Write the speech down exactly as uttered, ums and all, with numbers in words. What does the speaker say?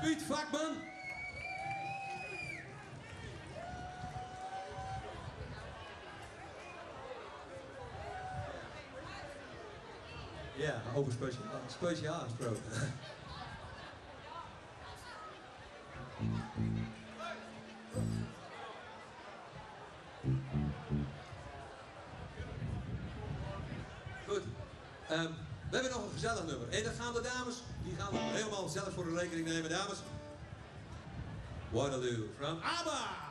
Piet Vakman. Ja, over speciaal, speciaal gesproken. Goed. Um, we hebben nog een gezellig nummer. En dan gaan de dames, die gaan we helemaal zelf voor de rekening nemen, dames. Waterloo from ABBA!